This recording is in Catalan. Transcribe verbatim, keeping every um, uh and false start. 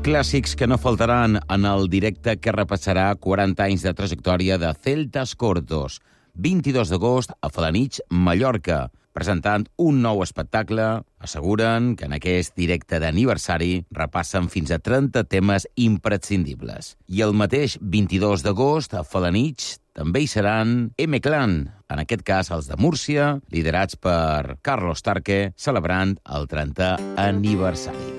Clàssics que no faltaran en el directe que repassarà quaranta anys de trajectòria de Celtas Cortos. vint-i-dos d'agost a Felanitx, Mallorca, presentant un nou espectacle. Asseguren que en aquest directe d'aniversari repassen fins a trenta temes imprescindibles. I el mateix vint-i-dos d'agost a Felanitx també hi seran M-Clan, en aquest cas els de Múrcia, liderats per Carlos Tarque, celebrant el trentè aniversari.